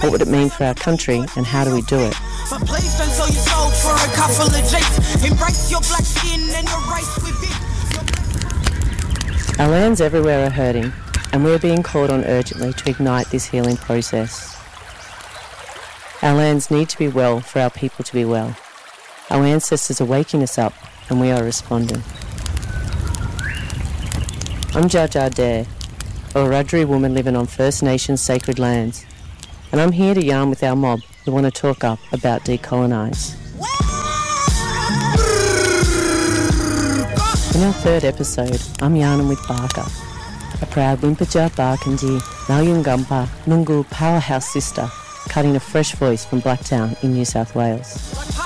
What would it mean for our country, and how do we do it? But please don't sell your soul for a couple of G's. Embrace your black skin and your race with it. Our lands everywhere are hurting, and we're being called on urgently to ignite this healing process. Our lands need to be well for our people to be well. Our ancestors are waking us up, and we are responding. I'm Jaja Dare, a Wiradjuri woman living on First Nations sacred lands, and I'm here to yarn with our mob who want to talk up about decolonise. In our third episode, I'm yarning with Barker, a proud Wimpija Barkindji Nalyungampa Nungu powerhouse sister, cutting a fresh voice from Blacktown in New South Wales.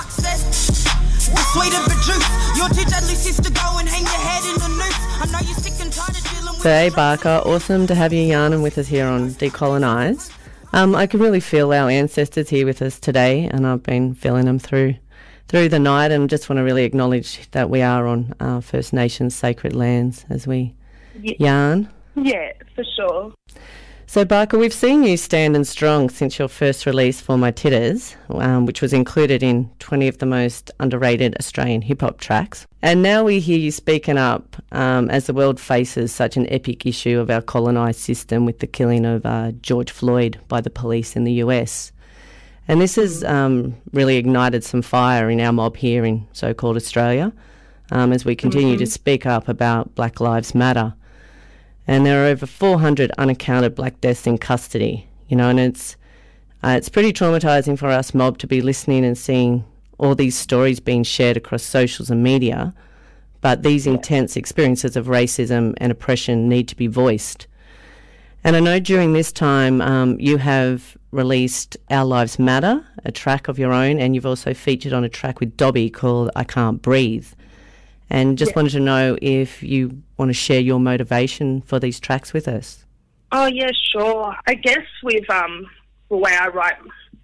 So hey Barker, awesome to have you yarning with us here on Decolonise. I can really feel our ancestors here with us today, and I've been feeling them through the night, and just want to really acknowledge that we are on First Nations sacred lands as we yarn. Yeah, for sure. So Barker, we've seen you standing strong since your first release, For My Titters, which was included in 20 of the most underrated Australian hip-hop tracks. And now we hear you speaking up as the world faces such an epic issue of our colonised system with the killing of George Floyd by the police in the US. And this has really ignited some fire in our mob here in so-called Australia as we continue to speak up about Black Lives Matter. And there are over 400 unaccounted black deaths in custody, and it's pretty traumatising for us mob to be listening and seeing all these stories being shared across socials and media, but these intense experiences of racism and oppression need to be voiced. And I know during this time you have released Our Lives Matter, a track of your own, and you've also featured on a track with Dobby called I Can't Breathe. And just wanted to know if you want to share your motivation for these tracks with us. Oh, yeah, sure. I guess with the way I write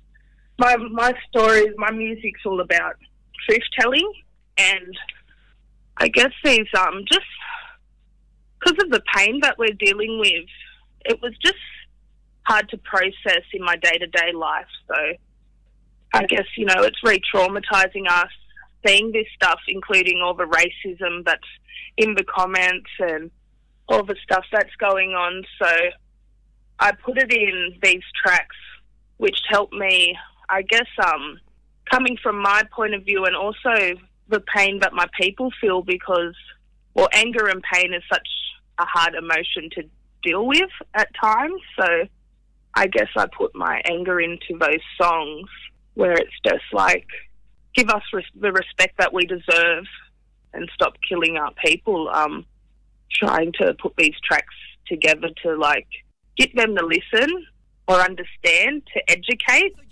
my stories, my music's all about truth-telling. And I guess these, just because of the pain that we're dealing with, it was just hard to process in my day-to-day life. So I guess, it's re-traumatising us, seeing this stuff, including all the racism that's in the comments and all the stuff that's going on. So I put it in these tracks, which helped me, I guess, coming from my point of view, and also the pain that my people feel, because, anger and pain is such a hard emotion to deal with at times. So I guess I put my anger into those songs where it's just like, give us the respect that we deserve and stop killing our people. Trying to put these tracks together to, get them to listen or understand, to educate.